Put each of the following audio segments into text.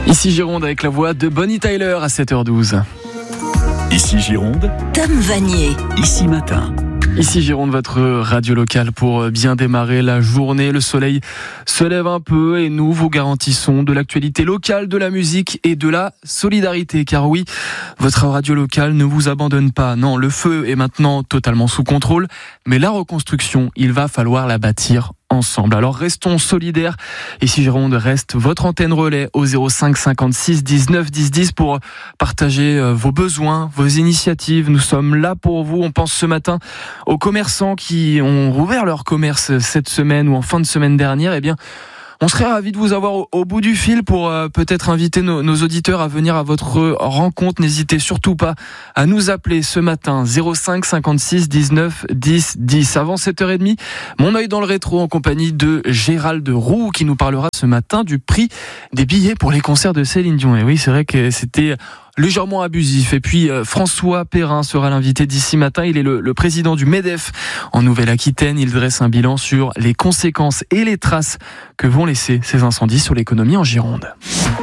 Ici Gironde avec la voix de Bonnie Tyler à 7h12. Ici Gironde, Tom Vanier. Ici Matin. Ici Gironde, votre radio locale pour bien démarrer la journée. Le soleil se lève un peu et nous vous garantissons de l'actualité locale, de la musique et de la solidarité. Car oui, votre radio locale ne vous abandonne pas. Non, le feu est maintenant totalement sous contrôle, mais la reconstruction, il va falloir la bâtir ensemble. Alors restons solidaires. Ici Gironde reste votre antenne relais au 05 56 19 10 10 pour partager vos besoins, vos initiatives. Nous sommes là pour vous. On pense ce matin aux commerçants qui ont rouvert leur commerce cette semaine ou en fin de semaine dernière. Eh bien, on serait ravis de vous avoir au bout du fil pour peut-être inviter nos auditeurs à venir à votre rencontre. N'hésitez surtout pas à nous appeler ce matin 05 56 19 10 10. Avant 7h30, mon œil dans le rétro en compagnie de Gérald Roux qui nous parlera ce matin du prix des billets pour les concerts de Céline Dion. Et oui, c'est vrai que c'était légèrement abusif. Et puis François Perrin sera l'invité d'ici matin. Il est le président du MEDEF en Nouvelle-Aquitaine. Il dresse un bilan sur les conséquences et les traces que vont laisser ces incendies sur l'économie en Gironde.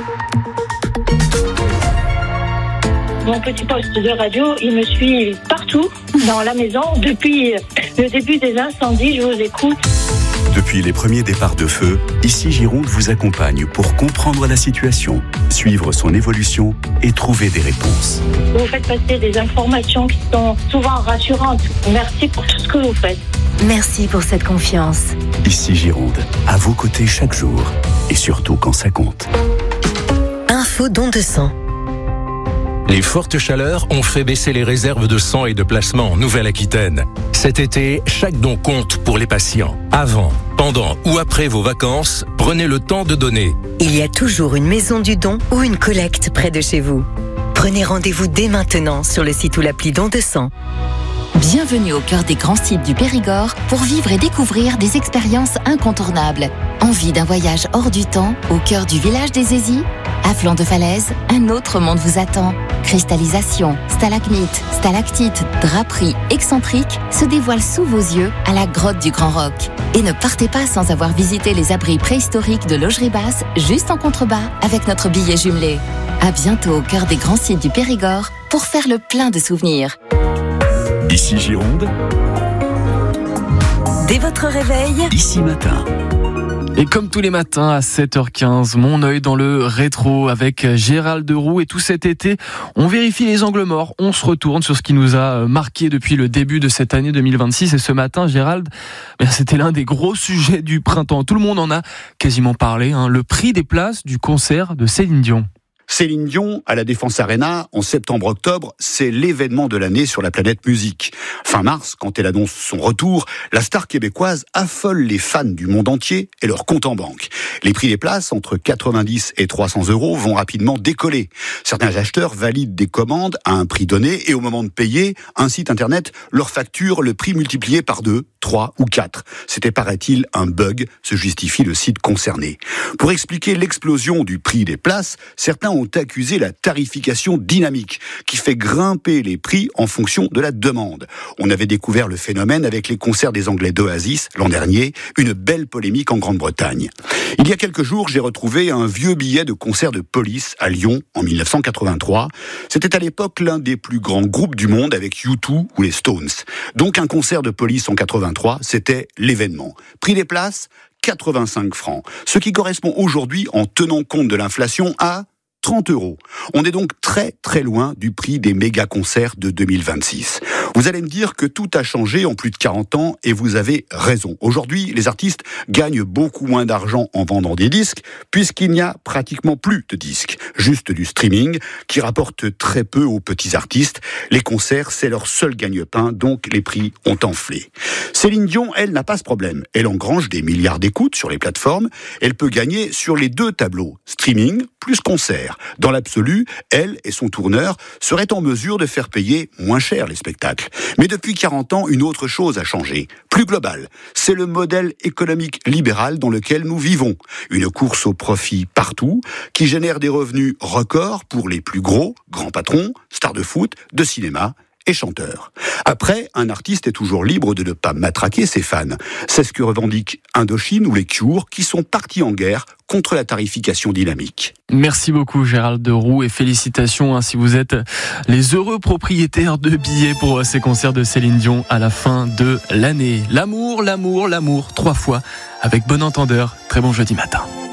Mon petit poste de radio, il me suit partout dans la maison. Depuis le début des incendies, je vous écoute. Depuis les premiers départs de feu, Ici Gironde vous accompagne pour comprendre la situation, suivre son évolution et trouver des réponses. Vous faites passer des informations qui sont souvent rassurantes. Merci pour tout ce que vous faites. Merci pour cette confiance. Ici Gironde, à vos côtés chaque jour et surtout quand ça compte. Info don de sang. Les fortes chaleurs ont fait baisser les réserves de sang et de plasma en Nouvelle-Aquitaine. Cet été, chaque don compte pour les patients. Avant, pendant ou après vos vacances, prenez le temps de donner. Il y a toujours une maison du don ou une collecte près de chez vous. Prenez rendez-vous dès maintenant sur le site ou l'appli Don de sang. Bienvenue au cœur des grands sites du Périgord pour vivre et découvrir des expériences incontournables. Envie d'un voyage hors du temps, au cœur du village des Aisies ? À flanc de falaise, un autre monde vous attend. Cristallisation, stalagmites, stalactites, draperies excentriques se dévoilent sous vos yeux à la grotte du Grand Roc. Et ne partez pas sans avoir visité les abris préhistoriques de Laugerie Basse, juste en contrebas, avec notre billet jumelé. À bientôt au cœur des grands sites du Périgord pour faire le plein de souvenirs. Ici Gironde, Dès votre réveil, Ici Matin. Et comme tous les matins à 7h15, mon œil dans le rétro avec Gérald Roux. Et tout cet été, on vérifie les angles morts. On se retourne sur ce qui nous a marqué depuis le début de cette année 2026. Et ce matin, Gérald, c'était l'un des gros sujets du printemps. Tout le monde en a quasiment parlé. Le prix des places du concert de Céline Dion. Céline Dion, à la Défense Arena, en septembre-octobre, c'est l'événement de l'année sur la planète musique. Fin mars, quand elle annonce son retour, la star québécoise affole les fans du monde entier et leur compte en banque. Les prix des places, entre 90 et 300 €, vont rapidement décoller. Certains acheteurs valident des commandes à un prix donné et au moment de payer, un site internet leur facture le prix multiplié par 2, 3 ou 4. C'était, paraît-il, un bug, se justifie le site concerné. Pour expliquer l'explosion du prix des places, certains ont accusé la tarification dynamique, qui fait grimper les prix en fonction de la demande. On avait découvert le phénomène avec les concerts des Anglais d'Oasis l'an dernier, une belle polémique en Grande-Bretagne. Il y a quelques jours, j'ai retrouvé un vieux billet de concert de Police à Lyon en 1983. C'était à l'époque l'un des plus grands groupes du monde avec U2 ou les Stones. Donc un concert de Police en 83, c'était l'événement. Prix des places, 85 francs. Ce qui correspond aujourd'hui, en tenant compte de l'inflation, à 30 €. On est donc très très loin du prix des méga-concerts de 2026. Vous allez me dire que tout a changé en plus de 40 ans et vous avez raison. Aujourd'hui, les artistes gagnent beaucoup moins d'argent en vendant des disques puisqu'il n'y a pratiquement plus de disques, juste du streaming qui rapporte très peu aux petits artistes. Les concerts, c'est leur seul gagne-pain, donc les prix ont enflé. Céline Dion, elle, n'a pas ce problème. Elle engrange des milliards d'écoutes sur les plateformes. Elle peut gagner sur les deux tableaux, streaming plus concert. Dans l'absolu, elle et son tourneur seraient en mesure de faire payer moins cher les spectacles. Mais depuis 40 ans, une autre chose a changé, plus globale. C'est le modèle économique libéral dans lequel nous vivons. Une course au profit partout, qui génère des revenus records pour les plus gros, grands patrons, stars de foot, de cinéma et chanteur. Après, un artiste est toujours libre de ne pas matraquer ses fans. C'est ce que revendiquent Indochine ou les Cure, qui sont partis en guerre contre la tarification dynamique. Merci beaucoup Gérald Deroux et félicitations si vous êtes les heureux propriétaires de billets pour ces concerts de Céline Dion à la fin de l'année. L'amour, l'amour, l'amour, 3 fois avec Bon Entendeur. Très bon jeudi matin.